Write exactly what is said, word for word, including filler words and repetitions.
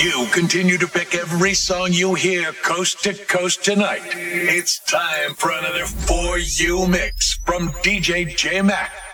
You continue to pick every song you hear coast to coast tonight. It's time for another For You mix from D J J Mac.